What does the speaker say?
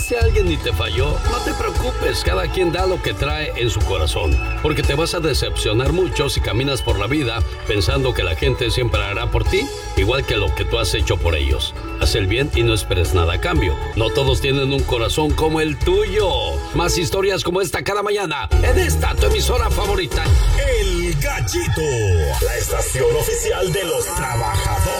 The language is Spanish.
si alguien ni te falló, no te preocupes, cada quien da lo que trae en su corazón, porque te vas a decepcionar mucho si caminas por la vida pensando que la gente siempre hará por ti, igual que lo que tú has hecho por ellos. Haz el bien y no esperes nada a cambio. No todos tienen un corazón como el tuyo. Más historias como esta cada mañana en esta tu emisora favorita. El Gallito, la estación oficial de los trabajadores.